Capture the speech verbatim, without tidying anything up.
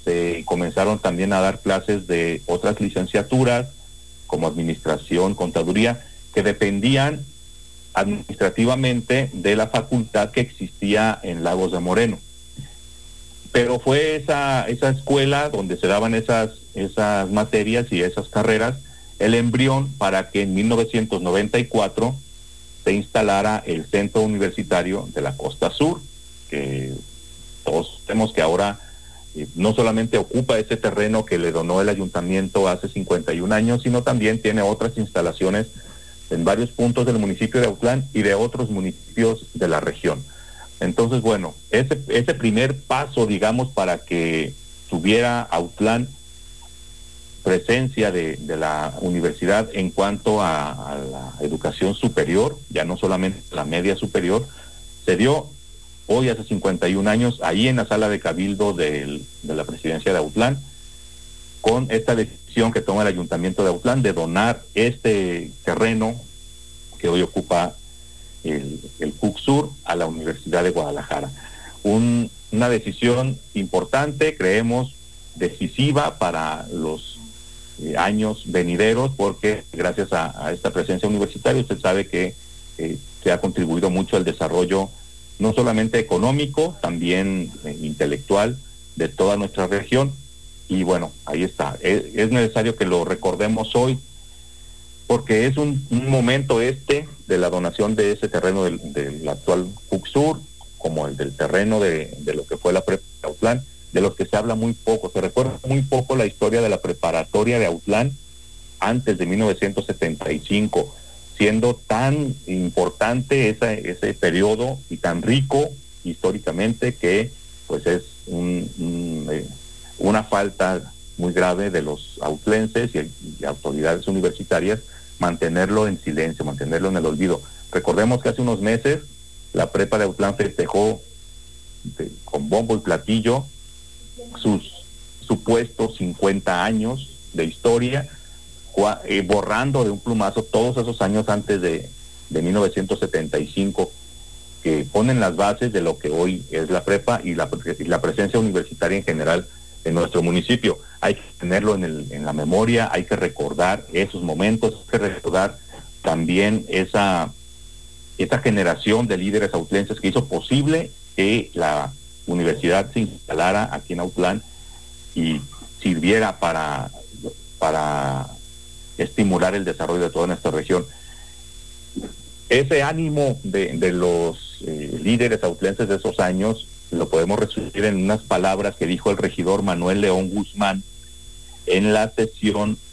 se comenzaron también a dar clases de otras licenciaturas, como administración, contaduría, que dependían administrativamente de la facultad que existía en Lagos de Moreno. Pero fue esa, esa escuela donde se daban esas, esas materias y esas carreras, el embrión para que en mil novecientos noventa y cuatro se instalara el Centro Universitario de la Costa Sur, que todos sabemos que ahora eh, no solamente ocupa ese terreno que le donó el ayuntamiento hace cincuenta y un años, sino también tiene otras instalaciones en varios puntos del municipio de Autlán y de otros municipios de la región. Entonces, bueno, ese, ese primer paso, digamos, para que tuviera Autlán presencia de, de la universidad en cuanto a, a la educación superior, ya no solamente la media superior, se dio hoy hace cincuenta y un años, ahí en la sala de cabildo del, de la presidencia de Autlán, con esta decisión que toma el ayuntamiento de Autlán de donar este terreno que hoy ocupa el, el C U C Sur a la Universidad de Guadalajara. Un, una decisión importante, creemos, decisiva para los eh, años venideros, porque gracias a, a esta presencia universitaria, usted sabe que eh, se ha contribuido mucho al desarrollo no solamente económico, también eh, intelectual de toda nuestra región. Y bueno, ahí está. Es, es necesario que lo recordemos hoy, porque es un, un momento este de la donación de ese terreno del, del actual C U C Sur, como el del terreno de, de lo que fue la prepa de Autlán, de los que se habla muy poco. Se recuerda muy poco la historia de la preparatoria de Autlán antes de mil novecientos setenta y cinco, siendo tan importante esa, ese periodo y tan rico históricamente que pues es un, un, eh, una falta muy grave de los autlenses y, y autoridades universitarias mantenerlo en silencio, mantenerlo en el olvido. Recordemos que hace unos meses la prepa de Autlán festejó de, con bombo y platillo sus supuestos cincuenta años de historia, eh, borrando de un plumazo todos esos años antes de, de mil novecientos setenta y cinco, que ponen las bases de lo que hoy es la prepa y la, y la presencia universitaria en general en nuestro municipio. Hay que tenerlo en, el, en la memoria, hay que recordar esos momentos, hay que recordar también esa, esa generación de líderes autlenses que hizo posible que la universidad se instalara aquí en Autlán y sirviera para, para estimular el desarrollo de toda nuestra región. Ese ánimo de, de los eh, líderes autlenses de esos años lo podemos resumir en unas palabras que dijo el regidor Manuel León Guzmán en la sesión